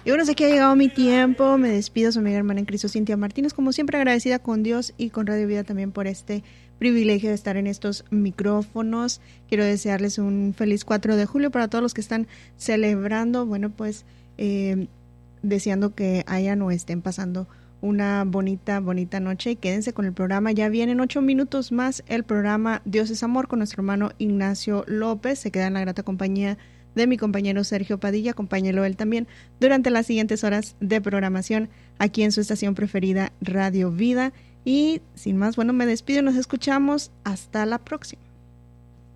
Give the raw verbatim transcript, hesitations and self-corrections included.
Y bueno, sé que ha llegado mi tiempo. Me despido, su amiga hermana en Cristo, Cintia Martínez. Como siempre, agradecida con Dios y con Radio Vida también por este privilegio de estar en estos micrófonos. Quiero desearles un feliz cuatro de julio para todos los que están celebrando. Bueno, pues eh, deseando que hayan o estén pasando una bonita, bonita noche, y quédense con el programa. Ya vienen ocho minutos más el programa Dios es Amor con nuestro hermano Ignacio López. Se queda en la grata compañía de mi compañero Sergio Padilla. Acompáñelo él también durante las siguientes horas de programación aquí en su estación preferida, Radio Vida. Y sin más, bueno, me despido, nos escuchamos hasta la próxima.